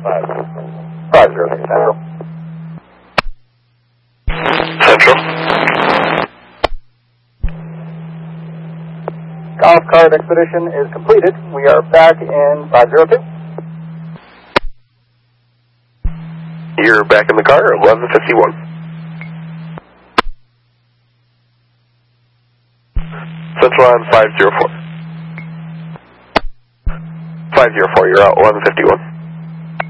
506 Central. Central. Golf cart expedition is completed. We are back in 502. You're back in the car, 1151. Central on 504. 504, you're out, 1151.